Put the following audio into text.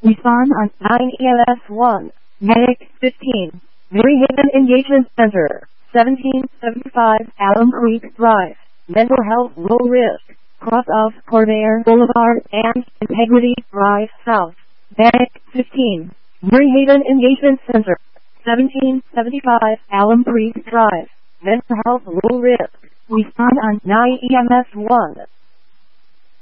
Respond on 9 EMS 1. Medic 15. Maryhaven Engagement Center. 1775 Alum Creek Drive. Mental health low risk. Cross of Corvair Boulevard and Integrity Drive South. Medic 15. Maryhaven Engagement Center. 1775 Alum Creek Drive. Mental health low risk. Respond on 9 EMS 1.